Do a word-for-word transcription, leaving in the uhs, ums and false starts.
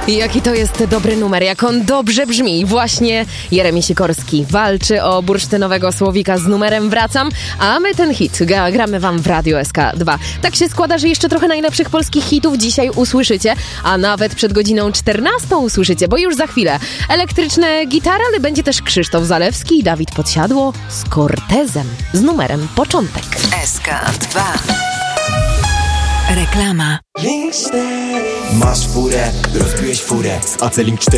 I jaki to jest dobry numer, jak on dobrze brzmi. Właśnie Jeremi Sikorski walczy o bursztynowego słowika z numerem Wracam, a my ten hit gra, gramy wam w Radio S K dwa. Tak się składa, że jeszcze trochę najlepszych polskich hitów dzisiaj usłyszycie, a nawet przed godziną czternastą usłyszycie, bo już za chwilę elektryczne gitary, ale będzie też Krzysztof Zalewski i Dawid Podsiadło z Cortezem, z numerem Początek. S K dwa. Reklama. Masz furę, rozbiłeś furę z Acelink cztery.